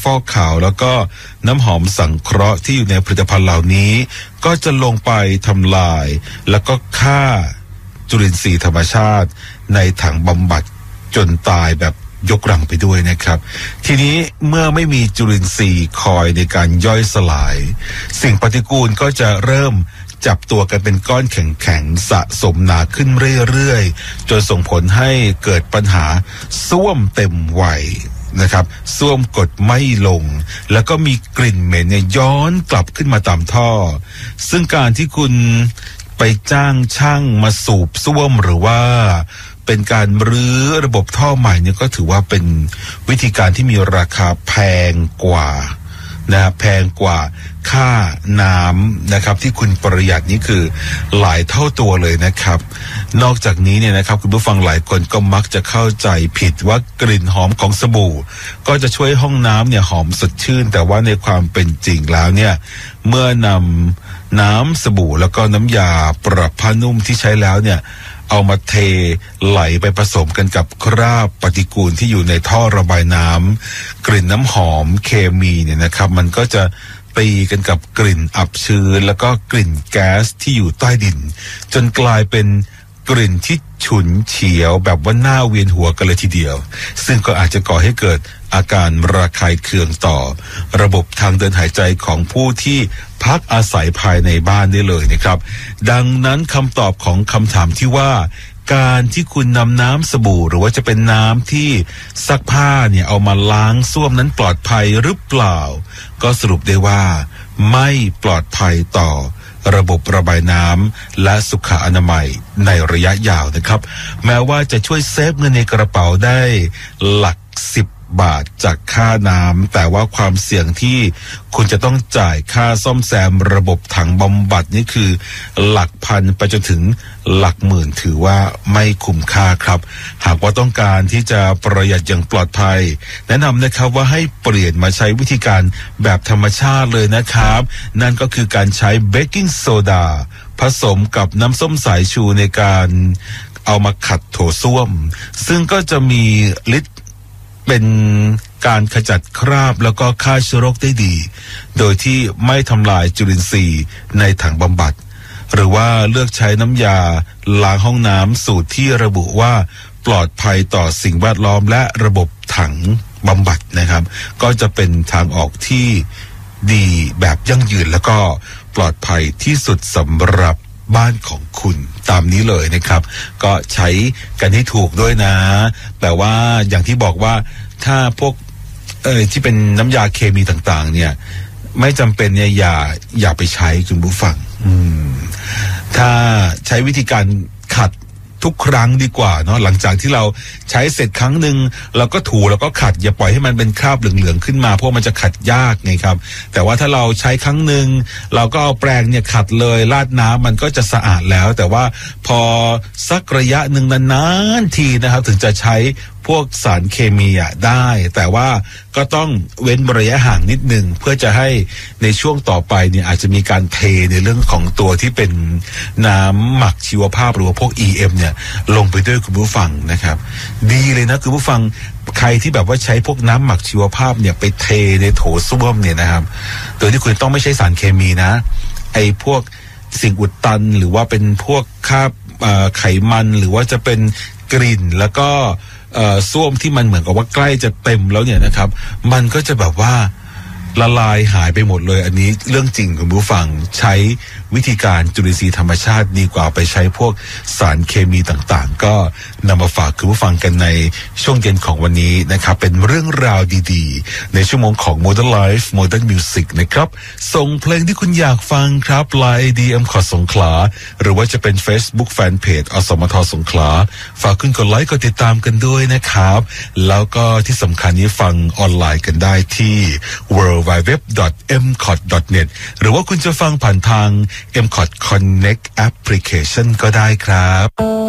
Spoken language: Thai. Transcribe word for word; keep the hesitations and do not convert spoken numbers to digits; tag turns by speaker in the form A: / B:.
A: อกขาวแล้วก็น้ำหอมสังเคราะห์ที่อยู่ในผลิตภัณฑ์เหล่านี้ก็จะลงไปทำลายแล้วก็ฆ่าจุลินทรีย์ธรรมชาติในถังบำบัดจนตายแบบยกรังไปด้วยนะครับทีนี้เมื่อไม่มีจุลินทรีย์คอยในการย่อยสลายสิ่งปฏิกูลก็จะเริ่มจับตัวกันเป็นก้อนแข็งๆสะสมหนาขึ้นเรื่อยๆจนส่งผลให้เกิดปัญหาส้วมเต็มวัยนะครับส้วมกดไม่ลงแล้วก็มีกลิ่นเหม็นเนี่ยย้อนกลับขึ้นมาตามท่อซึ่งการที่คุณไปจ้างช่างมาสูบส้วมหรือว่าเป็นการรื้อระบบท่อใหม่เนี่ยก็ถือว่าเป็นวิธีการที่มีราคาแพงกว่านะแพงกว่าค่าน้ำนะครับที่คุณประหยัดนี่คือหลายเท่าตัวเลยนะครับนอกจากนี้เนี่ยนะครับคุณผู้ฟังหลายคนก็มักจะเข้าใจผิดว่ากลิ่นหอมของสบู่ก็จะช่วยห้องน้ำเนี่ยหอมสดชื่นแต่ว่าในความเป็นจริงแล้วเนี่ยเมื่อนำน้ำสบู่แล้วก็น้ำยาปรับผ้านุ่มที่ใช้แล้วเนี่ยเอามาเทไหลไปผสมกันกับคราบปฏิกูลที่อยู่ในท่อระบายน้ำกลิ่นน้ำหอมเคมีเนี่ยนะครับมันก็จะตีกันกับกลิ่นอับชื้นแล้วก็กลิ่นแก๊สที่อยู่ใต้ดินจนกลายเป็นกลิ่นที่ฉุนเฉียวแบบว่าหน้าเวียนหัวกันเลยทีเดียวซึ่งก็อาจจะก่อให้เกิดอาการระคายเคืองต่อระบบทางเดินหายใจของผู้ที่พักอาศัยภายในบ้านได้เลยนะครับดังนั้นคำตอบของคำถามที่ว่าการที่คุณนำน้ำสบู่หรือว่าจะเป็นน้ำที่ซักผ้าเนี่ยเอามาล้างส้วมนั้นปลอดภัยหรือเปล่าก็สรุปได้ว่าไม่ปลอดภัยต่อระบบระบายน้ำและสุขอนามัยในระยะยาวนะครับแม้ว่าจะช่วยเซฟเงินในกระเป๋าได้หลักสิบบาทจากค่าน้ำแต่ว่าความเสี่ยงที่คุณจะต้องจ่ายค่าซ่อมแซมระบบถังบำบัดนี่คือหลักพันไปจนถึงหลักหมื่นถือว่าไม่คุ้มค่าครับหากว่าต้องการที่จะประหยัดอย่างปลอดภัยแนะนำนะครับว่าให้เปลี่ยนมาใช้วิธีการแบบธรรมชาติเลยนะครับนั่นก็คือการใช้เบกกิ้งโซดาผสมกับน้ำส้มสายชูในการเอามาขัดโถส้วมซึ่งก็จะมีฤทธิ์เป็นการขจัดคราบแล้วก็ฆ่าเชื้อโรคได้ดีโดยที่ไม่ทำลายจุลินทรีย์ในถังบำบัดหรือว่าเลือกใช้น้ำยาล้างห้องน้ำสูตรที่ระบุว่าปลอดภัยต่อสิ่งแวดล้อมและระบบถังบำบัดนะครับก็จะเป็นทางออกที่ดีแบบยั่งยืนแล้วก็ปลอดภัยที่สุดสำหรับบ้านของคุณตามนี้เลยนะครับก็ใช้กันให้ถูกด้วยนะแต่ว่าอย่างที่บอกว่าถ้าพวกเอ่อที่เป็นน้ำยาเคมีต่างๆเนี่ยไม่จำเป็นเนี่ยอย่าอย่าไปใช้คุณผู้ฟังอืมถ้าใช้วิธีการขัดทุกครั้งดีกว่าเนาะหลังจากที่เราใช้เสร็จครั้งหนึ่งเราก็ถูแล้วก็ขัดอย่าปล่อยให้มันเป็นคราบเหลืองๆขึ้นมาเพราะมันจะขัดยากไงครับแต่ว่าถ้าเราใช้ครั้งหนึ่งเราก็เอาแปรงเนี่ยขัดเลยราดน้ำมันก็จะสะอาดแล้วแต่ว่าพอสักระยะหนึ่งนานๆทีนะครับถึงจะใช้พวกสารเคมีอ่ะได้แต่ว่าก็ต้องเว้นระยะห่างนิดนึงเพื่อจะให้ในช่วงต่อไปเนี่ยอาจจะมีการเทในเรื่องของตัวที่เป็นน้ำหมักชีวภาพหรือว่าพวก อี เอ็ม เนี่ยลงไปด้วยคุณผู้ฟังนะครับดีเลยนะคุณผู้ฟังใครที่แบบว่าใช้พวกน้ำหมักชีวภาพเนี่ยไปเทในโถส้วมเนี่ยนะครับโดยที่คุณต้องไม่ใช้สารเคมีนะไอ้พวกสิ่งอุดตันหรือว่าเป็นพวกคราบไขมันหรือว่าจะเป็นกลิ่นแล้วก็เอ่อส้วมที่มันเหมือนกับว่าใกล้จะเต็มแล้วเนี่ยนะครับมันก็จะแบบว่าละลายหายไปหมดเลยอันนี้เรื่องจริงคุณผู้ฟังใช้วิธีการจุลินทรีย์ธรรมชาติดีกว่าไปใช้พวกสารเคมีต่างๆก็นำมาฝากคุณผู้ฟังกันในช่วงเย็นของวันนี้นะครับเป็นเรื่องราวดีๆในชั่วโมงของ Modern Life Modern Music นะครับส่งเพลงที่คุณอยากฟังครับ ไลน์ ไอ ดี เอ็ม คอท สงขลาหรือว่าจะเป็น Facebook Fanpage อสมทสงขลาฝากคุณกดไลค์กดติดตามกันด้วยนะครับแล้วก็ที่สำคัญนี้ฟังออนไลน์กันได้ที่ ดับเบิลยู ดับเบิลยู ดับเบิลยู ดอท เอ็ม คอท ดอท เน็ต หรือว่าคุณจะฟังผ่านทาง เอ็ม คอท Connect Application ก็ได้ครับ